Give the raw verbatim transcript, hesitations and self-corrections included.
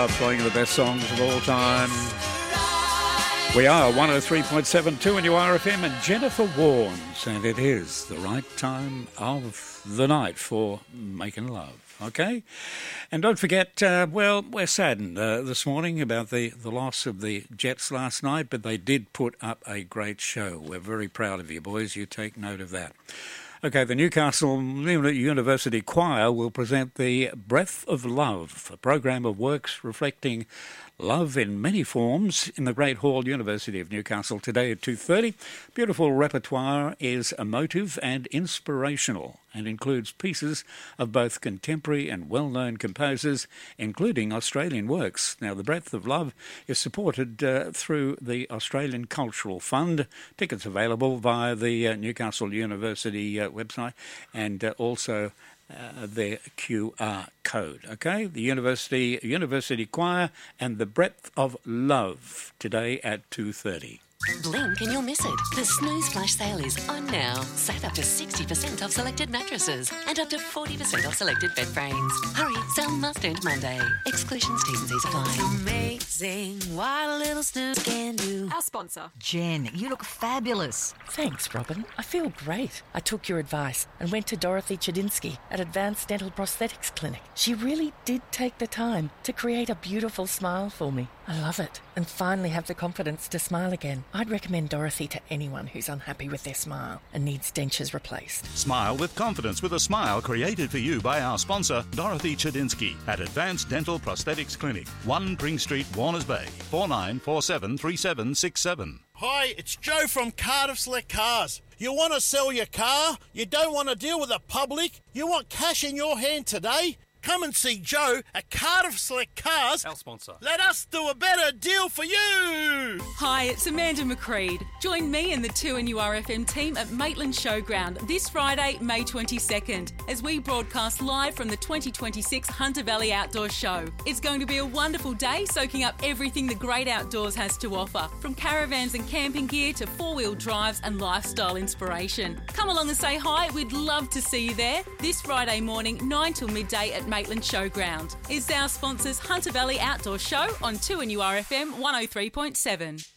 Love, playing the best songs of all time. We are one oh three point seven two in your R F M, and Jennifer warns, and it is the right time of the night for making love, okay? And don't forget, uh, well, we're saddened uh, this morning about the, the loss of the Jets last night, but they did put up a great show. We're very proud of you, boys. You take note of that. Okay, the Newcastle University Choir will present the Breath of Love, a program of works reflecting love in many forms in the Great Hall, University of Newcastle, today at two thirty. Beautiful repertoire is emotive and inspirational and includes pieces of both contemporary and well-known composers, including Australian works. Now, the Breath of Love is supported uh, through the Australian Cultural Fund. Tickets available via the uh, Newcastle University uh, website and uh, also Uh, their Q R code, okay? The University University Choir and the Breath of Love today at two thirty. Blink and you'll miss it. The Snooze Flash sale is on now. Save up to sixty percent off selected mattresses and up to forty percent off selected bed frames. Hurry, sale must end Monday. Exclusions, T's and C's apply. It's amazing what a little snooze can do. Our sponsor. Jen, you look fabulous. Thanks, Robin. I feel great. I took your advice and went to Dorothy Chedinsky at Advanced Dental Prosthetics Clinic. She really did take the time to create a beautiful smile for me. I love it and finally have the confidence to smile again. I'd recommend Dorothy to anyone who's unhappy with their smile and needs dentures replaced. Smile with confidence with a smile created for you by our sponsor, Dorothy Chedinsky, at Advanced Dental Prosthetics Clinic, one Pring Street, Warners Bay, four nine four seven three seven six seven. Hi, it's Joe from Cardiff Select Cars. You want to sell your car? You don't want to deal with the public? You want cash in your hand today? Come and see Joe at Cardiff Select Cars. Our sponsor. Let us do a better deal for you. Hi, it's Amanda McCreed. Join me and the two N U R F M team at Maitland Showground this Friday, May twenty-second, as we broadcast live from the twenty twenty-six Hunter Valley Outdoor Show. It's going to be a wonderful day, soaking up everything the great outdoors has to offer, from caravans and camping gear to four-wheel drives and lifestyle inspiration. Come along and say hi. We'd love to see you there this Friday morning, nine till midday at Maitland Showground. It's our sponsors Hunter Valley Outdoor Show on two N U R F M one oh three point seven.